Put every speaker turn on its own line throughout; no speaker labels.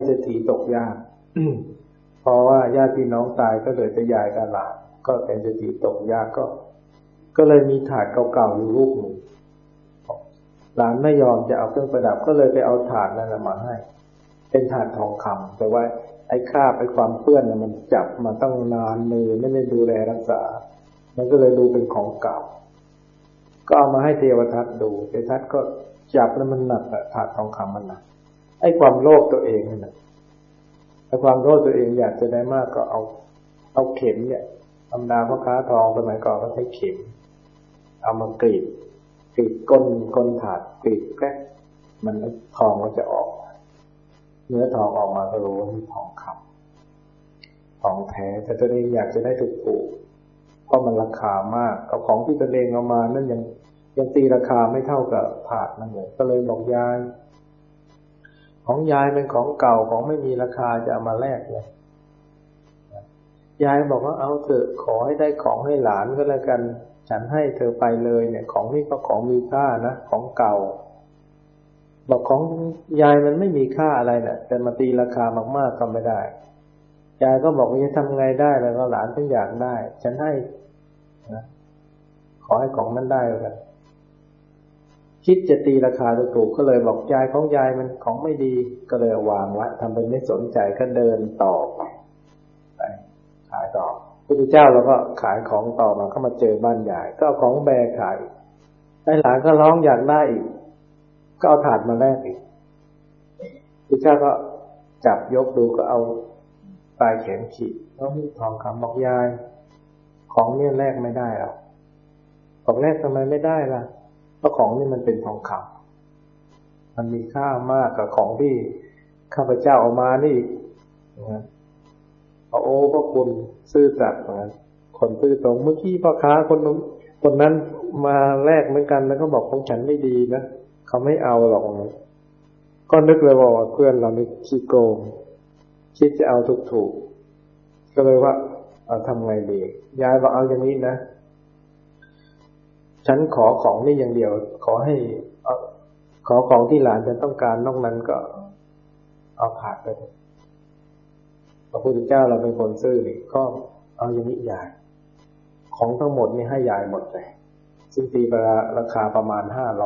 ศรษฐีตกยาก เพราะว่าญาติพี่น้องตายก็เหลือแต่ยายกับหลานก็เป็นเศรษฐีตกยากก็เลยมีถาดเก่าๆอยู่รูปหนึ่งหลานไม่ยอมจะเอาเครื่องประดับก็เลยไปเอาถาดนั้นมาให้เป็นถาดทองคำแต่ว่าไอ้คราบไอ้ความเปื้อนมันจับมาตั้งนานมือไม่ได้ดูแลรักษามันก็เลยดูเป็นของเก่าก็เอามาให้เทวทัตดูเทวทัตก็จับแล้วมันหนักถาดทองคำมันหนักไอ้ความโลภตัวเองนั่นแหละไอ้ความโลภตัวเองอยากจะได้มากก็เอาเข็มเนี่ยธรรมดาพ่อค้าทองสมัยก่อนก็ใช้เข็มเอามากรีดก้นถาดกรีดแกล้มันทองมันจะออกเนื้อทองออกมาก็รู้ว่ามีทองคำทองแท้แต่ตัวเองอยากจะได้ถูกๆเพราะมันราคามากกับของที่ตัวเองเอามานั่นยังตีราคาไม่เท่ากับถาดนั่นเลยก็เลยบอกยายของยายเป็นของเก่าของไม่มีราคาจะเอามาแลกเลยยายบอกว่าเอาเถอะขอให้ได้ของให้หลานก็แล้วกันฉันให้เธอไปเลยเนี่ยของนี่ก็ของมีค่านะของเก่าบอกของยายมันไม่มีค่าอะไรน่ะแต่มาตีราคามากๆก็ไม่ได้ยายก็บอกว่าจะทำไงได้แล้วก็หลานต้องอยากได้ฉันให้นะขอให้ของนั้นได้แล้วกันคิดจะตีราคาถูกก็เลยบอกยายของยายมันของไม่ดีก็เลยวางไว้ทำเป็นไม่สนใจก็เดินต่อไปขายต่อพระพุทธเจ้าเราก็ขายของต่อมาก็มาเจอบ้านยายก็เอาของแบกขายไอ้หลานก็ร้องอยากได้อีกก็เอาถาดมาแลกอีกพระเจ้าก็จับยกดูก็เอาปลายเข็มขีดแล้วมีทองคำบอกยายของเนี่ยแลกไม่ได้หรอกบอกแลกทำไมไม่ได้ล่ะเพราะของนี่มันเป็นทองคำมันมีค่ามากกับของที่ข้าพเจ้าเอามานี่นะโอ้พระคุณซื่อสัตย์นะคนซื่อตรงเมื่อกี้พ่อค้าคนนั้นมาแลกเหมือนกันแล้วก็บอกของฉันไม่ดีนะเขาไม่เอาหรอกก็นึกเลยว่าเพื่อนเรานี่ขี้โกงคิดจะเอาถูกก็เลยว่าทำไงดียายบอกเอาอย่างนี้นะฉันขอของนี่อย่างเดียวขอของที่หลานจะต้องการนอกนั้นก็เอาขาดไปพระพุทธเจ้าเราเป็นคนซื่อนี่ก็เอาอย่างนี้ยายของทั้งหมดนี่ให้ยายหมดเลยซึ่งตีราคาประมาณ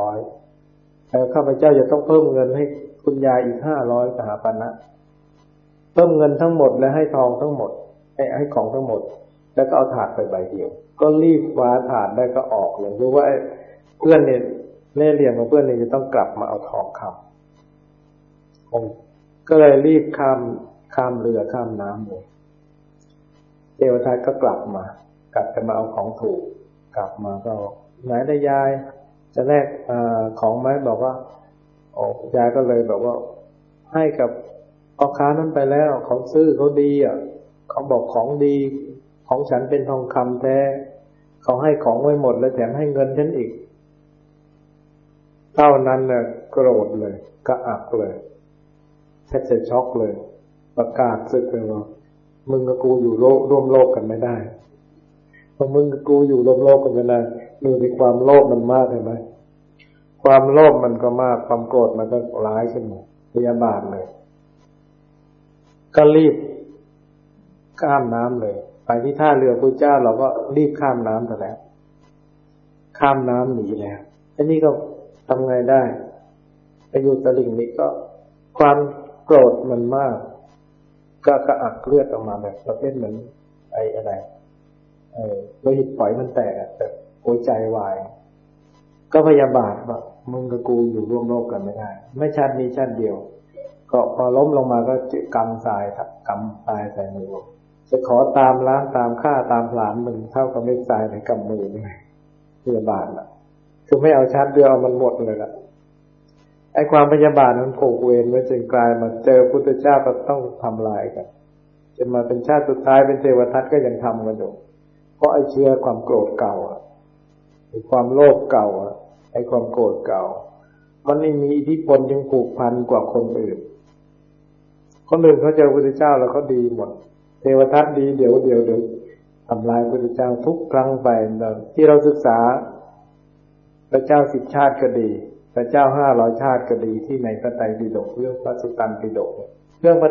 500แต่ข้าพเจ้าจะต้องเพิ่มเงินให้คุณยายอีก500สหปณะเพิ่มเงินทั้งหมดและให้ทองทั้งหมดให้ของทั้งหมดแล้วก็เอาถาดไปใบเดียวก็รีบคว้าถาดได้ก็ออกเลยรู้ว่าเพื่อนเนี่ยเล่ห์เหลี่ยมของเพื่อนเนี่ยจะต้องกลับมาเอาทองคำก็เลยรีบข้ามเรือข้ามน้ำเลยเทวทัตก็กลับมาเอาของถูกกลับมาก็ไหนได้ยายจะแลกของไหมบอกว่ายายก็เลยบอกว่าให้กับพ่อค้านั้นไปแล้วเขาซื้อเขาดีเขาบอกของดีของฉันเป็นทองคำแท้เขาให้ของไว้หมดแล้วแถมให้เงินฉันอีกเท่านั้นน่ะโกรธเลยกระอักเลยแทบจะช็อกเลยประกาศสึกเลยว่ามึงกับกูอยู่ร่วมโลกกันไม่ได้เพราะมึงกับกูอยู่ร่วมโลกกันไม่ได้ดูในความโลภมันมากเห็นไหมความโลภมันก็มากความโกรธมันก็ร้ายขึ้นมาพยาบาทเลยก็รีบข้ามน้ำเลยไปที่ท่าเรือพระเจ้าเราก็รีบข้ามน้ำแต่แล้วข้ามน้ำหนีแล้วอันนี้ก็ทำไงได้ไปอยู่ตลิ่งนี้ก็ความโกรธมันมากก็กระอักเลือดออกมาแบบประเภทเหมือนอะไรโลหิตฝอยมันแตกแบบหัวใจวายก็พยาบาทว่ามึงกับกูอยู่ร่วมโลกกันไม่ได้ไม่ชาตินี้ชาติเดียวก็พอล้มลงมาก็กำทรายใส่มือจะขอตามล้างตามฆ่าตามผลาญมึงเท่ากับเม็ดทรายในกำมือนี่ไงพยาบาทล่ะคือไม่เอาชาติเดียวเอามันหมดเลยล่ะไอ้ความพยาบาทมันผูกเวรไว้จนกลายมาเจอพุทธเจ้าก็ต้องทำลายกันจนมาเป็นชาติสุดท้ายเป็นเทวทัตก็ยังทำกันอยู่เพราะไอ้เชื้อความโกรธเก่าไอ้ความโลภเก่าไอ้ความโกรธเก่ามันไม่มีอิทธิพลยังผูกพันกว่าคนอื่นคนอื่นเขาเจอพุทธเจ้าแล้วเขาดีหมดเทวทัตดีเดี๋ยวทำลายพุทธเจ้าทุกครั้งไปที่เราศึกษาพระเจ้า10 ชาติก็ดีพระเจ้า500 ชาติก็ดีที่ในพระไตรปิฎกเรื่องพระสุตตันปิฎกเรื่อง